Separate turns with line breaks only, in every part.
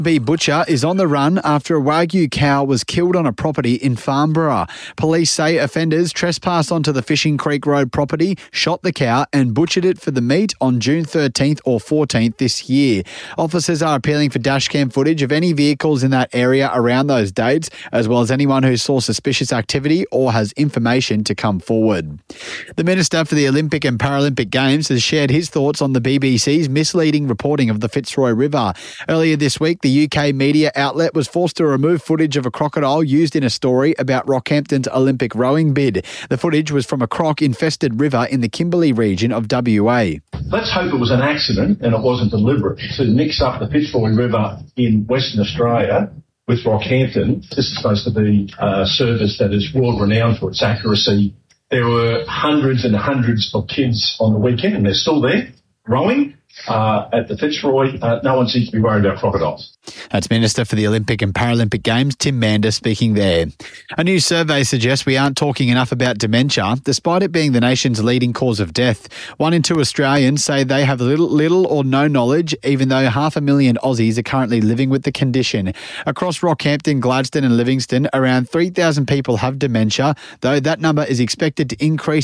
B butcher is on the run after a Wagyu cow was killed on a property in Farnborough. Police say offenders trespassed onto the Fishing Creek Road property, shot the cow and butchered it for the meat on June 13th or 14th this year. Officers are appealing for dashcam footage of any vehicles in that area around those dates, as well as anyone who saw suspicious activity or has information to come forward. The Minister for the Olympic and Paralympic Games has shared his thoughts on the BBC's misleading reporting of the Fitzroy River. Earlier this week, the UK media outlet was forced to remove footage of a crocodile used in a story about Rockhampton's Olympic rowing bid. The footage was from a croc-infested river in the Kimberley region of WA.
Let's hope it was an accident and it wasn't deliberate. To mix up the Fitzroy River in Western Australia with Rockhampton, this is supposed to be a service that is world-renowned for its accuracy. There were hundreds and hundreds of kids on the weekend, and they're still there, rowing at the Fitzroy. No one seems to be worried about crocodiles.
That's Minister for the Olympic and Paralympic Games, Tim Mander, speaking there. A new survey suggests we aren't talking enough about dementia, despite it being the nation's leading cause of death. 1 in 2 Australians say they have little or no knowledge, even though 500,000 Aussies are currently living with the condition. Across Rockhampton, Gladstone and Livingston, around 3,000 people have dementia, though that number is expected to increase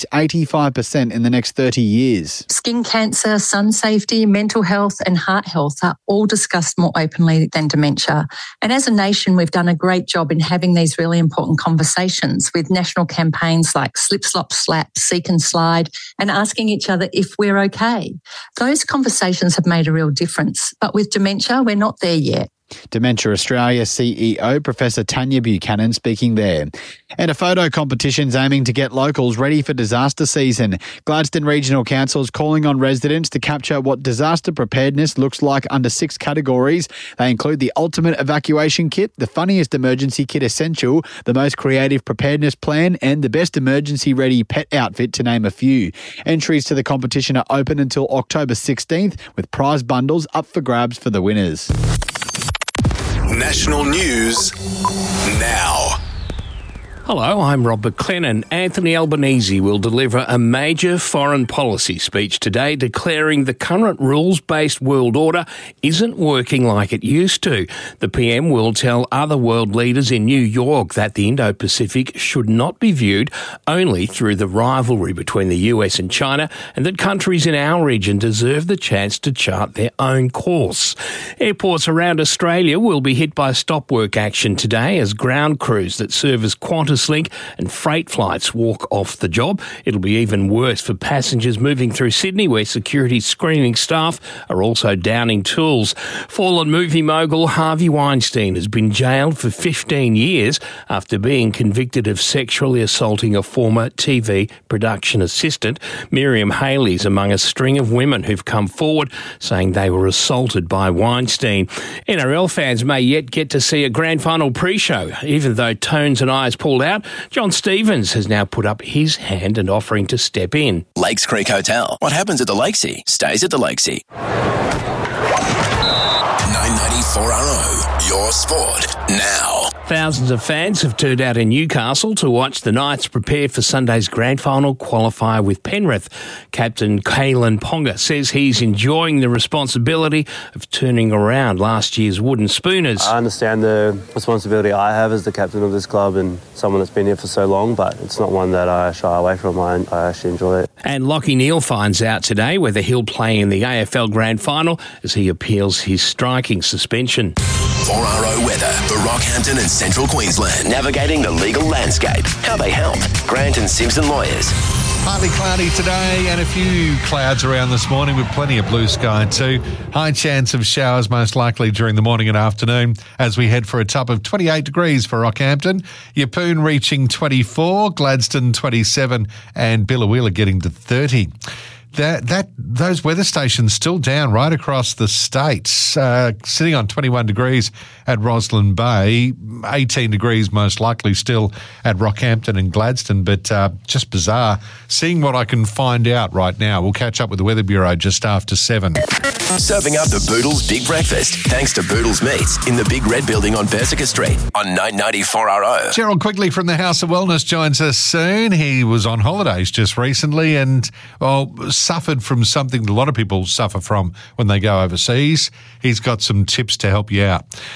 85% in the next 30 years.
Skin cancer, sun safety, mental health and heart health are all discussed more openly than dementia. And as a nation, we've done a great job in having these really important conversations with national campaigns like Slip, Slop, Slap, Seek and Slide, and asking each other if we're okay. Those conversations have made a real difference. But with dementia, we're not there yet.
Dementia Australia CEO Professor Tanya Buchanan speaking there. And a photo competition's aiming to get locals ready for disaster season. Gladstone Regional Council is calling on residents to capture what disaster preparedness looks like under 6 categories. They include the ultimate evacuation kit, the funniest emergency kit essential, the most creative preparedness plan, and the best emergency ready pet outfit, to name a few. Entries to the competition are open until October 16th, with prize bundles up for grabs for the winners.
National News now.
Hello, I'm Rob McLennan. Anthony Albanese will deliver a major foreign policy speech today declaring the current rules-based world order isn't working like it used to. The PM will tell other world leaders in New York that the Indo-Pacific should not be viewed only through the rivalry between the US and China, and that countries in our region deserve the chance to chart their own course. Airports around Australia will be hit by stop work action today as ground crews that serve as Qantas Link and freight flights walk off the job. It'll be even worse for passengers moving through Sydney, where security screening staff are also downing tools. Fallen movie mogul Harvey Weinstein has been jailed for 15 years after being convicted of sexually assaulting a former TV production assistant. Miriam Haley's among a string of women who've come forward saying they were assaulted by Weinstein. NRL fans may yet get to see a grand final pre-show, even though Tones and Eyes pulled out. John Stevens has now put up his hand and offering to step in.
Lakes Creek Hotel. What happens at the Lakesea stays at the Lakesea. 994RO, your sport now.
Thousands of fans have turned out in Newcastle to watch the Knights prepare for Sunday's grand final qualifier with Penrith. Captain Kalen Ponga says he's enjoying the responsibility of turning around last year's wooden spooners.
I understand the responsibility I have as the captain of this club and someone that's been here for so long, but it's not one that I shy away from. I actually enjoy it.
And Lachie Neale finds out today whether he'll play in the AFL grand final as he appeals his striking suspension.
4RO weather for Rockhampton and Central Queensland. Navigating the legal landscape. How they help. Grant and Simpson Lawyers.
Partly cloudy today and a few clouds around this morning with plenty of blue sky too. High chance of showers most likely during the morning and afternoon as we head for a top of 28 degrees for Rockhampton. Yeppoon reaching 24, Gladstone 27 and Biloela getting to 30. Those weather stations still down right across the states, sitting on 21 degrees at Roslyn Bay, 18 degrees most likely still at Rockhampton and Gladstone, but just bizarre. Seeing what I can find out right now. We'll catch up with the Weather Bureau just after 7.
Serving up the Boodles Big Breakfast, thanks to Boodles Meats in the Big Red Building on Persica Street on 994RO.
Gerald Quigley from the House of Wellness joins us soon. He was on holidays just recently and, well, suffered from something a lot of people suffer from when they go overseas, he's got some tips to help you out.